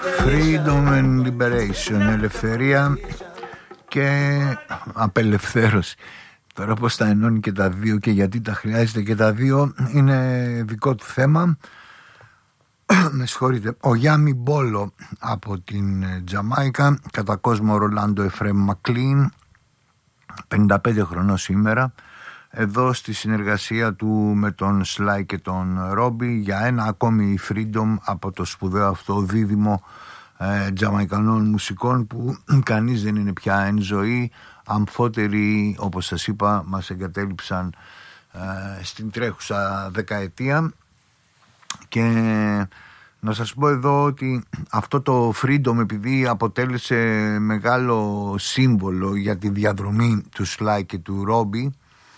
Freedom and liberation, ελευθερία και απελευθέρωση. Τώρα πώς τα ενώνει και τα δύο και γιατί τα χρειάζεται και τα δύο είναι δικό του θέμα. Με συγχωρείτε. Ο Γιάμι Μπόλο από την Τζαμάικα, κατά κόσμο Ρολάντο Εφρέμ Μακλίν, 55 χρονών σήμερα, εδώ στη συνεργασία του με τον Σλάι και τον Ρόμπι για ένα ακόμη freedom από το σπουδαίο αυτό δίδυμο τζαμαϊκανών μουσικών που κανείς δεν είναι πια εν ζωή. Αμφότεροι, όπως σας είπα, μας εγκατέλειψαν στην τρέχουσα δεκαετία. Και να σας πω εδώ ότι αυτό το freedom, επειδή αποτέλεσε μεγάλο σύμβολο για τη διαδρομή του Σλάι και του Ρόμπι,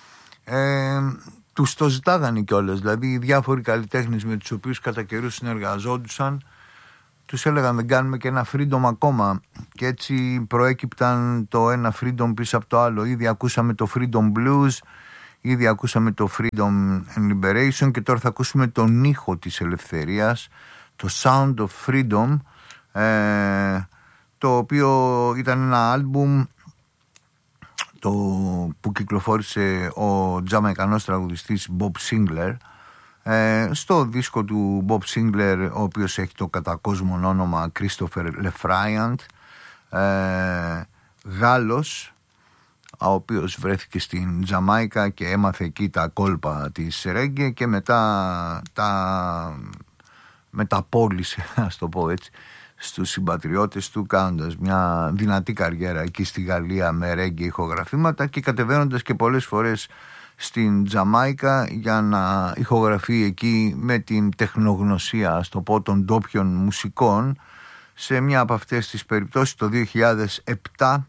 τους το ζητάγανε κιόλας. Δηλαδή οι διάφοροι καλλιτέχνες με τους οποίους κατά καιρούς συνεργαζόντουσαν τους έλεγαν δεν κάνουμε και ένα freedom ακόμα, και έτσι προέκυπταν το ένα freedom πίσω από το άλλο. Ήδη ακούσαμε το freedom blues, ήδη ακούσαμε το freedom and liberation και τώρα θα ακούσουμε τον ήχο της ελευθερίας, το sound of freedom, το οποίο ήταν ένα άλμπουμ που κυκλοφόρησε ο τζαμαϊκανός τραγουδιστής Bob Sinclair. Στο δίσκο του Bob Sinclair, ο οποίος έχει το κατά κόσμον όνομα Christopher Lefrayant, Γάλλος, ο οποίος βρέθηκε στην Τζαμάικα και έμαθε εκεί τα κόλπα της ρέγγε και μετά τα μεταπόλησε, ας το πω έτσι, στους συμπατριώτες του, κάνοντας μια δυνατή καριέρα εκεί στη Γαλλία με ρέγγε ηχογραφήματα και κατεβαίνοντας και πολλές φορές στην Τζαμάικα για να ηχογραφεί εκεί με την τεχνογνωσία, ας το πω, των ντόπιων μουσικών. Σε μια από αυτές τις περιπτώσεις το 2007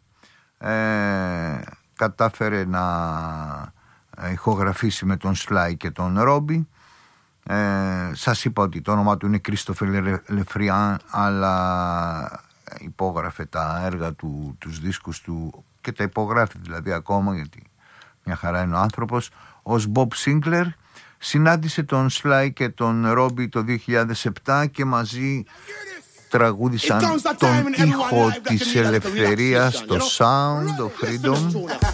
κατάφερε να ηχογραφήσει με τον Σλάι και τον Ρόμπι. Σας είπα ότι το όνομα του είναι Christopher Lefrayant, αλλά υπόγραφε τα έργα του, τους δίσκους του και τα υπογράφει δηλαδή ακόμα, γιατί μια χαρά είναι ο άνθρωπος, ως Bob Sinclair. Συνάντησε τον Σλάι και τον Ρόμπι το 2007 και μαζί τραγούδισαν τον ήχο της ελευθερίας, το Sound of Freedom.